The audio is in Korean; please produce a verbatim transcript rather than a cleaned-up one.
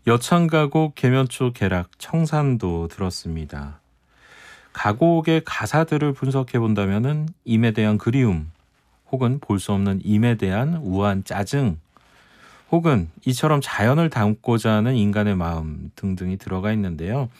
여창가곡, 계면초, 개락, 청산도 들었습니다. 가곡의 가사들을 분석해 본다면은 임에 대한 그리움, 혹은 볼 수 없는 임에 대한 우한 짜증, 혹은 이처럼 자연을 담고자 하는 인간의 마음 등등이 들어가 있는데요.